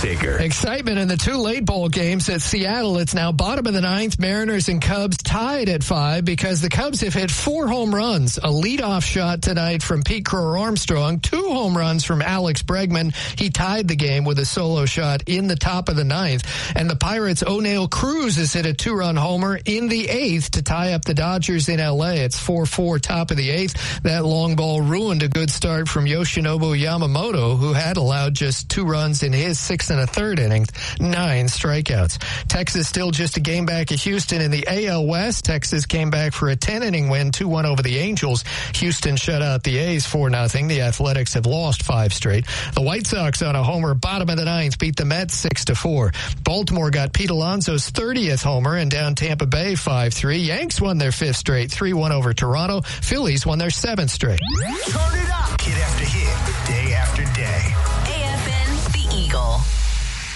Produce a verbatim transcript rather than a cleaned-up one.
Sager. Excitement in the two late ball games at Seattle. It's now bottom of the ninth. Mariners and Cubs tied at five because the Cubs have hit four home runs. A leadoff shot tonight from Pete Crow-Armstrong. Two home runs from Alex Bregman. He tied the game with a solo shot in the top of the ninth. And the Pirates' O'Neill Cruz has hit a two-run homer in the eighth to tie up the Dodgers in L A. It's four four top of the eighth. That long ball ruined a good start from Yoshinobu Yamamoto, who had allowed just two runs in his sixth and a third innings, nine strikeouts. Texas still just a game back of Houston in the A L West. Texas came back for a ten-inning win, two one over the Angels. Houston shut out the A's four nothing. The Athletics have lost five straight. The White Sox on a homer, bottom of the ninth, beat the Mets six to four. Baltimore got Pete Alonso's thirtieth homer and down Tampa Bay five three. Yanks won their fifth straight, three one over Toronto. Phillies won their seventh straight. Turn it up. Hit after hit.